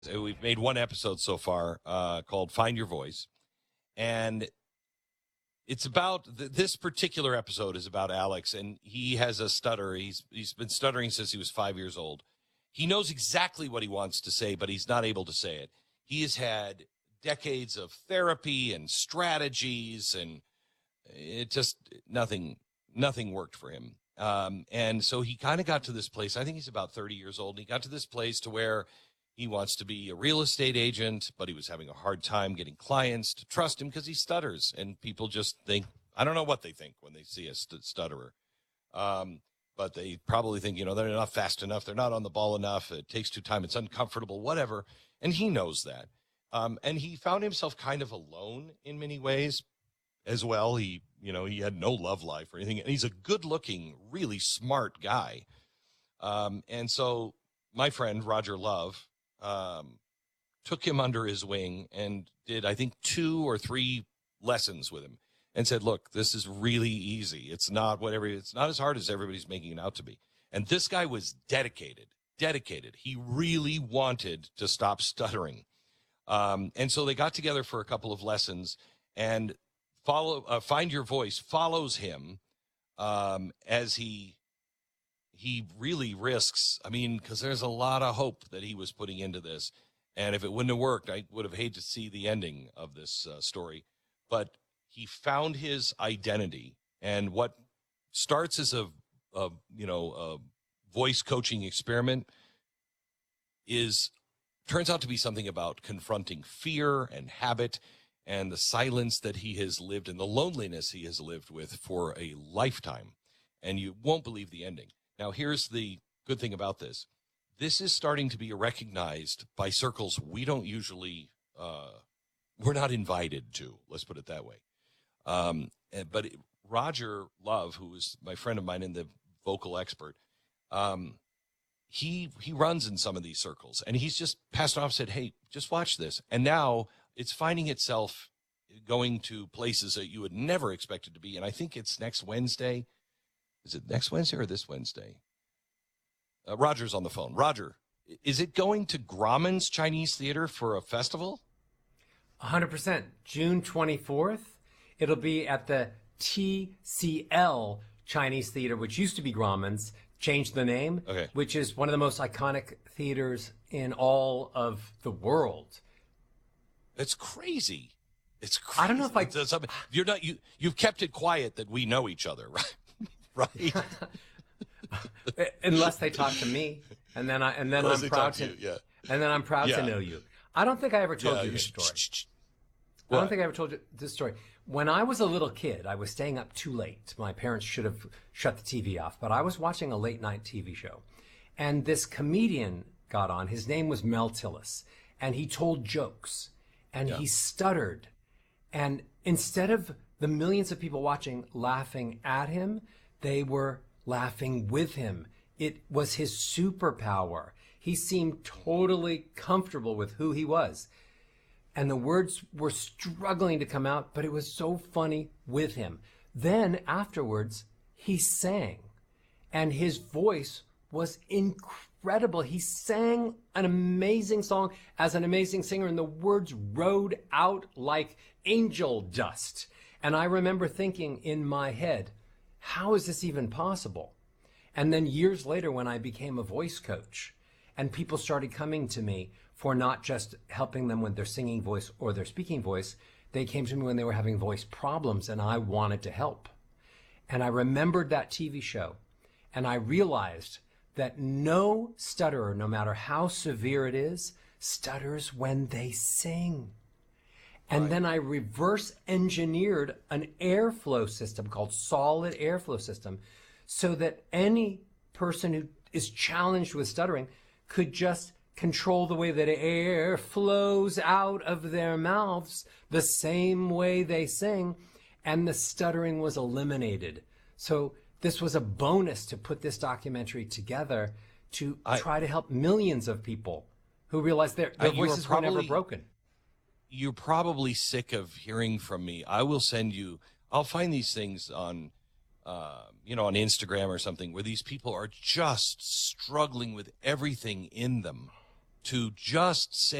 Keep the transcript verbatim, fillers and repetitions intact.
So we've made one episode so far uh, called Find Your Voice. And it's about th- this particular episode is about Alex, and he has a stutter. He's he's been stuttering since he was five years old. He knows exactly what he wants to say, but he's not able to say it. He has had decades of therapy and strategies, and it just nothing nothing worked for him. Um, and so he kind of got to this place. I think he's about thirty years old. And he got to this place to where he wants to be a real estate agent, but he was having a hard time getting clients to trust him because he stutters. And people just think, I don't know what they think when they see a st- stutterer. Um, but they probably think, you know, they're not fast enough. They're not on the ball enough. It takes too time. It's uncomfortable, whatever. And he knows that. Um, and he found himself kind of alone in many ways as well. He, you know, he had no love life or anything. And he's a good looking, really smart guy. Um, and so my friend, Roger Love, um, took him under his wing and did, I think, two or three lessons with him and said, look, this is really easy. It's not whatever, it's not as hard as everybody's making it out to be. And this guy was dedicated, dedicated. He really wanted to stop stuttering. Um, and so they got together for a couple of lessons, and follow, uh, Find Your Voice follows him um, as he he really risks. I mean, because there's a lot of hope that he was putting into this. And if it wouldn't have worked, I would have hated to see the ending of this uh, story. But he found his identity, and what starts as a, a you know, a voice coaching experiment is turns out to be something about confronting fear and habit and the silence that he has lived and the loneliness he has lived with for a lifetime. And you won't believe the ending. Now, here's the good thing about this. This is starting to be recognized by circles we don't usually, uh, we're not invited to, let's put it that way. Um, but Roger Love, who is my friend of mine and the vocal expert, um, he he runs in some of these circles, and he's just passed off, said, hey, just watch this. And now it's finding itself going to places that you would never expect it to be. And I think it's next Wednesday. Is it next Wednesday or this Wednesday? Uh, Roger's on the phone. Roger, is it going to Grauman's Chinese Theater for a festival? one hundred percent. June twenty-fourth, it'll be at the T C L Chinese Theater, which used to be Grauman's, changed the name, okay. Which is one of the most iconic theaters in all of the world. It's crazy. It's crazy. I don't know if I... You're not, you, you've kept it quiet that we know each other, right? Right. Unless they talk to me, and then I and then Unless I'm proud to, to you, yeah. and then I'm proud yeah. to know you. I don't think I ever told yeah, you yeah. this story. What? I don't think I ever told you this story. When I was a little kid, I was staying up too late. My parents should have shut the T V off, but I was watching a late night T V show, and this comedian got on. His name was Mel Tillis, and he told jokes, and yeah. he stuttered, and instead of the millions of people watching laughing at him, they were laughing with him. It was his superpower. He seemed totally comfortable with who he was. And the words were struggling to come out, but it was so funny with him. Then afterwards, he sang. And his voice was incredible. He sang an amazing song as an amazing singer, and the words rode out like angel dust. And I remember thinking in my head, how is this even possible? And then years later, when I became a voice coach and people started coming to me for not just helping them with their singing voice or their speaking voice, they came to me when they were having voice problems, and I wanted to help. And I remembered that T V show, and I realized that no stutterer, no matter how severe it is, stutters when they sing. And then I reverse engineered an airflow system called solid airflow system so that any person who is challenged with stuttering could just control the way that air flows out of their mouths the same way they sing, and the stuttering was eliminated. So this was a bonus to put this documentary together to I, try to help millions of people who realize their, their voices were never broken. You're probably sick of hearing from me. I will send you, I'll find these things on, uh, you know, on Instagram or something where these people are just struggling with everything in them. to just say,